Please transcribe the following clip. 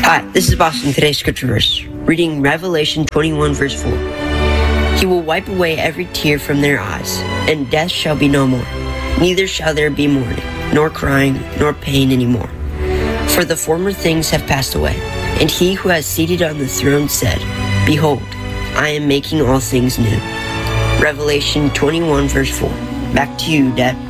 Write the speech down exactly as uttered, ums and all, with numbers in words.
Hi, this is Boston. Today's scripture verse, reading Revelation twenty-one, verse four. He will wipe away every tear from their eyes, and death shall be no more. Neither shall there be mourning, nor crying, nor pain any more. For the former things have passed away. And he who has seated on the throne said, Behold, I am making all things new. Revelation twenty-one, verse four. Back to you, Dad.